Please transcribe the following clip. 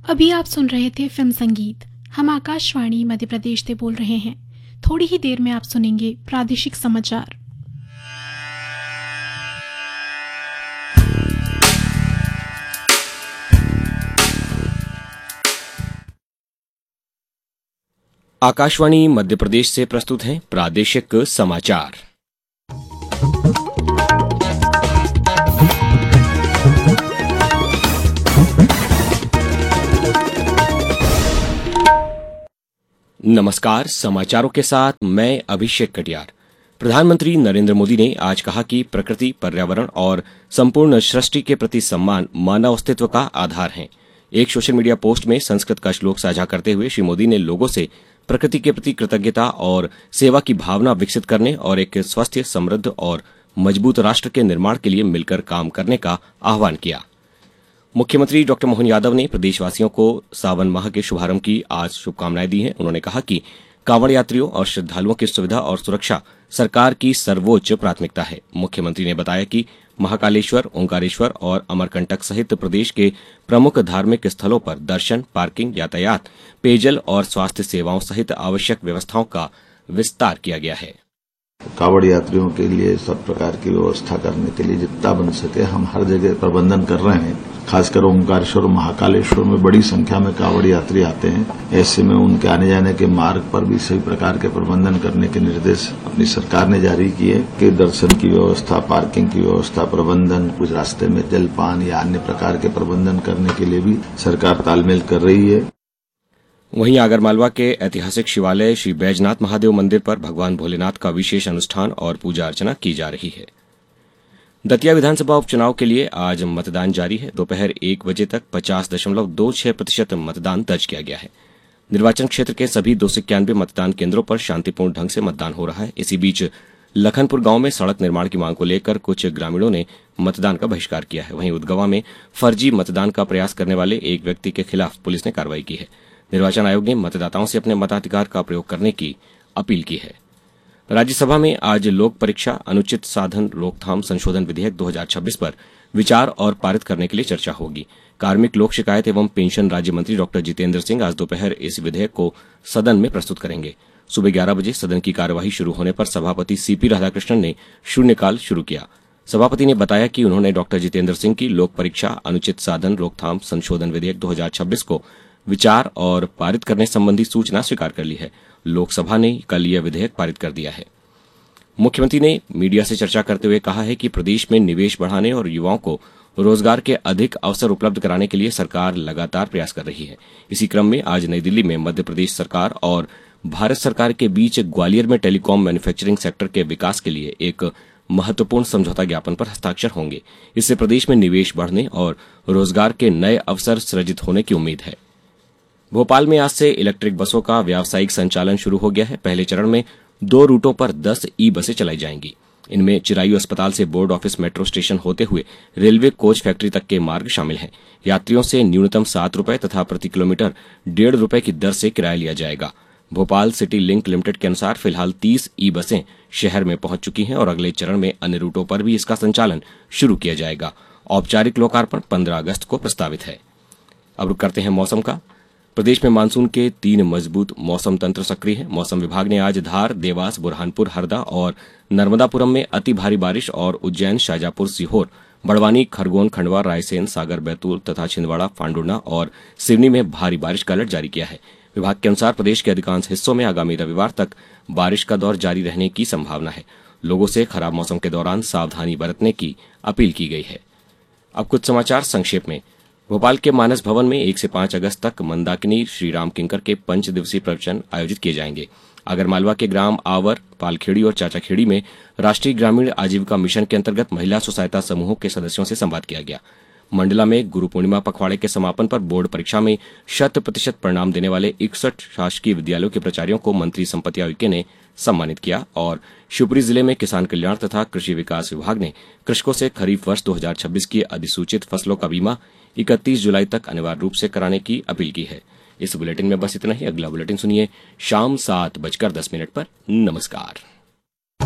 अभी आप सुन रहे थे फिल्म संगीत। हम आकाशवाणी मध्य प्रदेश से बोल रहे हैं। थोड़ी ही देर में आप सुनेंगे प्रादेशिक समाचार। आकाशवाणी मध्य प्रदेश से प्रस्तुत हैं प्रादेशिक समाचार। नमस्कार, समाचारों के साथ मैं अभिषेक कटियार। प्रधानमंत्री नरेंद्र मोदी ने आज कहा कि प्रकृति, पर्यावरण और संपूर्ण सृष्टि के प्रति सम्मान मानव अस्तित्व का आधार है। एक सोशल मीडिया पोस्ट में संस्कृत का श्लोक साझा करते हुए श्री मोदी ने लोगों से प्रकृति के प्रति कृतज्ञता और सेवा की भावना विकसित करने और एक स्वस्थ, समृद्ध और मजबूत राष्ट्र के निर्माण के लिए मिलकर काम करने का आह्वान किया। मुख्यमंत्री डॉ मोहन यादव ने प्रदेशवासियों को सावन माह के शुभारंभ की आज शुभकामनाएं दी हैं। उन्होंने कहा कि कांवड़ यात्रियों और श्रद्धालुओं की सुविधा और सुरक्षा सरकार की सर्वोच्च प्राथमिकता है। मुख्यमंत्री ने बताया कि महाकालेश्वर, ओंकारेश्वर और अमरकंटक सहित प्रदेश के प्रमुख धार्मिक स्थलों पर दर्शन, पार्किंग, यातायात, पेयजल और स्वास्थ्य सेवाओं सहित आवश्यक व्यवस्थाओं का विस्तार किया गया है। कांवड़ यात्रियों के लिए सब प्रकार की व्यवस्था करने के लिए जितना बन सके हम हर जगह प्रबंधन कर रहे हैं। खासकर ओंकारेश्वर और महाकालेश्वर में बड़ी संख्या में कांवड़ यात्री आते हैं। ऐसे में उनके आने जाने के मार्ग पर भी सही प्रकार के प्रबंधन करने के निर्देश अपनी सरकार ने जारी किए कि दर्शन की व्यवस्था, पार्किंग की व्यवस्था, प्रबंधन, कुछ रास्ते में जलपान या अन्य प्रकार के प्रबंधन करने के लिए भी सरकार तालमेल कर रही है। वहीं आगरमालवा के ऐतिहासिक शिवालय श्री बैजनाथ महादेव मंदिर पर भगवान भोलेनाथ का विशेष अनुष्ठान और पूजा अर्चना की जा रही है। दतिया विधानसभा उपचुनाव के लिए आज मतदान जारी है। दोपहर 1 बजे तक 50.26% मतदान दर्ज किया गया है। निर्वाचन क्षेत्र के सभी 291 मतदान केंद्रों पर शांतिपूर्ण ढंग से मतदान हो रहा है। इसी बीच लखनपुर गांव में सड़क निर्माण की मांग को लेकर कुछ ग्रामीणों ने मतदान का बहिष्कार किया है। वहीं उदगवा में फर्जी मतदान का प्रयास करने वाले एक व्यक्ति के खिलाफ पुलिस ने कार्रवाई की है। निर्वाचन आयोग ने मतदाताओं से अपने मताधिकार का प्रयोग करने की अपील की है। राज्यसभा में आज लोक परीक्षा अनुचित साधन रोकथाम संशोधन विधेयक 2026 पर विचार और पारित करने के लिए चर्चा होगी। कार्मिक, लोक शिकायत एवं पेंशन राज्य मंत्री डॉ जितेंद्र सिंह आज दोपहर इस विधेयक को सदन में प्रस्तुत करेंगे। सुबह 11 बजे सदन की कार्यवाही शुरू होने पर सभापति सीपी राधाकृष्णन ने शून्यकाल शुरू किया। सभापति ने बताया कि उन्होंने डॉ जितेंद्र सिंह की लोक परीक्षा अनुचित साधन रोकथाम संशोधन विधेयक 2026 को विचार और पारित करने संबंधी सूचना स्वीकार कर ली है। लोकसभा ने कल यह विधेयक पारित कर दिया है। मुख्यमंत्री ने मीडिया से चर्चा करते हुए कहा है कि प्रदेश में निवेश बढ़ाने और युवाओं को रोजगार के अधिक अवसर उपलब्ध कराने के लिए सरकार लगातार प्रयास कर रही है। इसी क्रम में आज नई दिल्ली में मध्य प्रदेश सरकार और भारत सरकार के बीच ग्वालियर में टेलीकॉम मैन्युफैक्चरिंग सेक्टर के विकास के लिए एक महत्वपूर्ण समझौता ज्ञापन पर हस्ताक्षर होंगे। इससे प्रदेश में निवेश बढ़ने और रोजगार के नए अवसर सृजित होने की उम्मीद है। भोपाल में आज से इलेक्ट्रिक बसों का व्यावसायिक संचालन शुरू हो गया है। पहले चरण में 2 रूटों पर 10 ई बसें चलाई जाएंगी। इनमें चिरायू अस्पताल से बोर्ड ऑफिस मेट्रो स्टेशन होते हुए रेलवे कोच फैक्ट्री तक के मार्ग शामिल हैं। यात्रियों से न्यूनतम 7 रुपए तथा प्रति किलोमीटर 1.5 रुपए की दर से किराया लिया जाएगा। भोपाल सिटी लिंक लिमिटेड के अनुसार फिलहाल 30 ई बसें शहर में पहुंच चुकी हैं और अगले चरण में अन्य रूटों पर भी इसका संचालन शुरू किया जाएगा। औपचारिक लोकार्पण 15 अगस्त को प्रस्तावित है। अब रुक करते हैं मौसम का। प्रदेश में मानसून के 3 मजबूत मौसम तंत्र सक्रिय है। मौसम विभाग ने आज धार, देवास, बुरहानपुर, हरदा और नर्मदापुरम में अति भारी बारिश और उज्जैन, शाजापुर, सीहोर, बड़वानी, खरगोन, खंडवा, रायसेन, सागर, बैतूल तथा छिंदवाड़ा, फांडुना और सिवनी में भारी बारिश का अलर्ट जारी किया है। विभाग के अनुसार प्रदेश के अधिकांश हिस्सों में आगामी रविवार तक बारिश का दौर जारी रहने की संभावना है। लोगों से खराब मौसम के दौरान सावधानी बरतने की अपील की गई है। अब कुछ समाचार संक्षेप में। भोपाल के मानस भवन में 1 से 5 अगस्त तक मंदाकिनी श्री राम किंकर के 5 दिवसीय प्रवचन आयोजित किए जाएंगे। आगरमालवा के ग्राम आवर, पालखेड़ी और चाचाखेड़ी में राष्ट्रीय ग्रामीण आजीविका मिशन के अंतर्गत महिला स्व सहायता समूहों के सदस्यों से संवाद किया गया। मंडला में गुरु पूर्णिमा पखवाड़े के समापन पर बोर्ड परीक्षा में 100% परिणाम देने वाले 61 शासकीय विद्यालयों के प्राचार्यों को मंत्री संपत्ति आयुक्त ने सम्मानित किया। और शिवपुरी जिले में किसान कल्याण तथा कृषि विकास विभाग ने कृषकों से खरीफ वर्ष 2026 की अधिसूचित फसलों का बीमा 31 जुलाई तक अनिवार्य रूप से कराने की अपील की है। इस बुलेटिन में बस इतना ही। अगला बुलेटिन सुनिए शाम 7:10 पर। नमस्कार।